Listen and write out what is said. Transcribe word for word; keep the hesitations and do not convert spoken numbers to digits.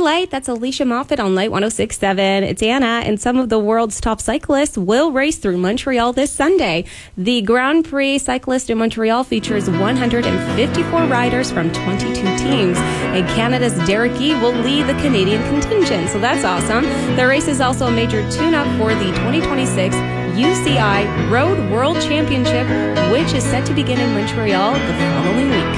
Light, that's Alicia Moffat on Light one oh six point seven. It's Anna, and some of the world's top cyclists will race through Montreal this Sunday. The Grand Prix Cyclist in Montreal features one hundred fifty-four riders from twenty-two teams, and Canada's Derek Yee will lead the Canadian contingent, so that's awesome. The race is also a major tune-up for the twenty twenty-six U C I Road World Championship, which is set to begin in Montreal the following week.